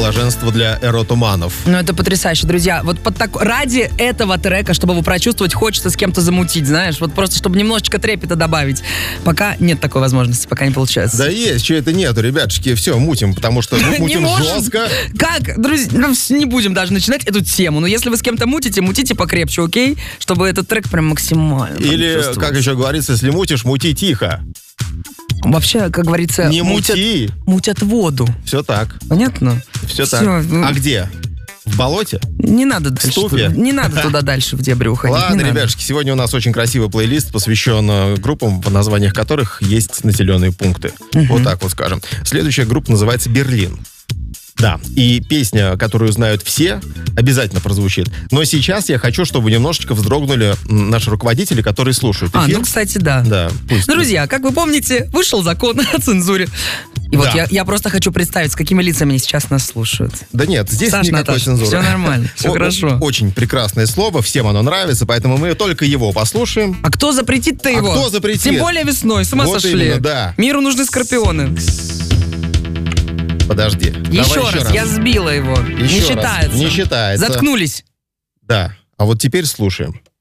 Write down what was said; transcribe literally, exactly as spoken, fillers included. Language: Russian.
блаженство для эротоманов. Ну, это потрясающе, друзья. Вот под так... ради этого трека, чтобы его прочувствовать, хочется с кем-то замутить, знаешь, вот просто, чтобы немножечко трепета добавить. Пока нет такой возможности, пока не получается. Да есть, что это нету, ребятушки, все, мутим, потому что мутим жестко. Как? Друзья, не будем даже начинать эту тему, но если вы с кем-то мутите, мутите покрепче, окей? Чтобы этот трек прям максимально... Или, как еще говорится, если мутишь, мути тихо. Вообще, как говорится, не мутят, мути. мутят воду. Все так. Понятно? Все, Все так. А где? В болоте? Не надо дальше. Ступе? Туда, не надо туда дальше, в дебри уходить. Ладно, ребятушки, сегодня у нас очень красивый плейлист, посвящен группам, в названиях которых есть населенные пункты. Uh-huh. Вот так вот скажем. Следующая группа называется «Берлин». Да, и песня, которую знают все, обязательно прозвучит. Но сейчас я хочу, чтобы немножечко вздрогнули наши руководители, которые слушают эфир. А, ну, кстати, да. Да, пусть. Друзья, как вы помните, вышел закон о цензуре. И вот да. я, я просто хочу представить, с какими лицами они сейчас нас слушают. Да нет, здесь Саш, никакой Наташа, цензуры. Все нормально, все О- хорошо. Очень прекрасное слово, всем оно нравится, поэтому мы только его послушаем. А кто запретит-то его? А кто запретит? Тем более весной, с ума Вот сошли. именно, да. Миру нужны скорпионы. Подожди. Еще Давай раз, еще раз, я сбила его. Еще не раз. считается. Не считается. Заткнулись. Да. А вот теперь слушаем.